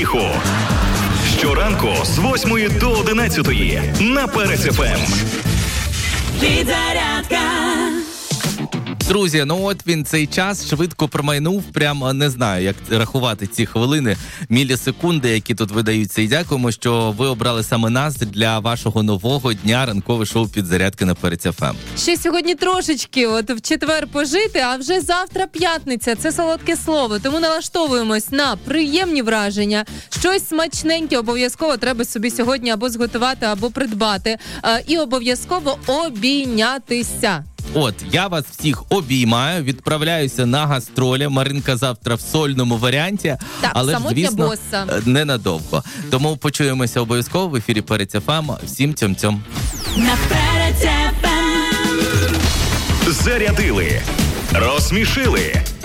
успіху. Щоранку з 8 до 11 на Перець ФМ. Підзарядка. Друзі, ну от він цей час швидко промайнув, прямо не знаю, як рахувати ці хвилини, мілісекунди, які тут видаються. І дякуємо, що ви обрали саме нас для вашого нового дня ранкове шоу «Підзарядки» на Перець ФМ. Ще сьогодні трошечки, от в четвер пожити, а вже завтра п'ятниця. Це солодке слово, тому налаштовуємось на приємні враження. Щось смачненьке обов'язково треба собі сьогодні або зготувати, або придбати. І обов'язково обійнятися. От, я вас всіх обіймаю, відправляюся на гастролі. Маринка завтра в сольному варіанті, так, але ж, самотня звісно, боса. ненадовго. Тому почуємося обов'язково в ефірі Перець ФМ. Всім цьом-цьом. На Перець ФМ. Зарядили, розсмішили,